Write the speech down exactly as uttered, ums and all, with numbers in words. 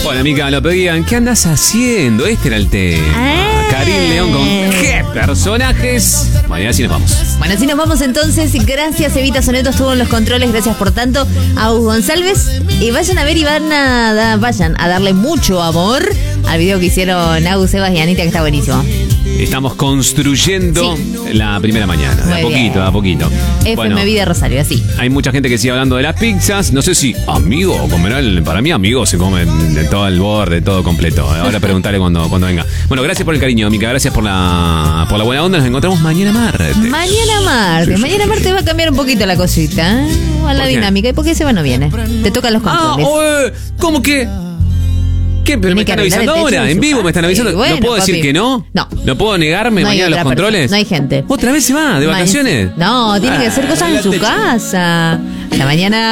Bueno, Mica, lo pedían. ¿Qué andas haciendo? Este era el tema. Ah. Karim León con qué personajes. Bueno, y así nos vamos. Bueno, así nos vamos entonces. Gracias, Evita Soneto estuvo en los controles. Gracias por tanto a Hugo González. Y vayan a ver y van a, da, vayan a darle mucho amor al video que hicieron Agus, Sebas y Anita, que está buenísimo. Estamos construyendo sí. la primera mañana. Muy de a poquito, bien. de a poquito. F Bueno, M Vida Rosario, así. hay mucha gente que sigue hablando de las pizzas. No sé si amigo comerán. Para mí, amigo se come de todo el borde, todo completo. Ahora preguntarle cuando, cuando venga. Bueno, gracias por el cariño, Mica. Gracias por la, por la buena onda. Nos encontramos mañana martes. Mañana martes. Sí, Mañana sí, martes sí. va a cambiar un poquito la cosita, ¿eh? A la ¿Por qué? dinámica. ¿Y por qué ese no viene? Te tocan los Ah, controles. oye, ¿cómo que? ¿Qué? ¿Pero Tiene me que están arreglar avisando el techo ahora? de ¿En su vivo me casa. están avisando? Sí, bueno, ¿No puedo decir papi. que no? No. ¿No puedo negarme No hay mañana a los otra persona. controles? No hay gente. ¿Otra vez se va? ¿De Ma- vacaciones? No, tiene que hacer cosas en su casa. Hasta mañana.